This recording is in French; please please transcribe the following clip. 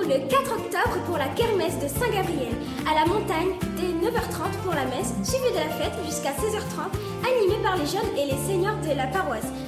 le 4 octobre pour la kermesse de Saint-Gabriel, à la montagne, dès 9h30 pour la messe, suivie de la fête jusqu'à 16h30, animée par les jeunes et les seniors de la paroisse.